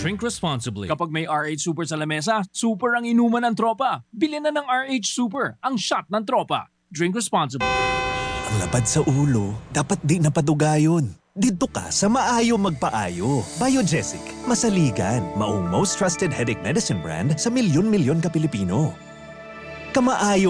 Drink responsibly. Kapag may RH Super sa lamesa, super ang inuman ng tropa. Bilhin na ng RH Super, ang shot ng tropa. Drink responsibly. Ang lapad sa ulo, dapat di napadugayon. Dito ka sa maayo magpaayo. Biogesic, masaligan, maong most trusted headache medicine brand sa milyon-milyon ka Pilipino. Kamaayo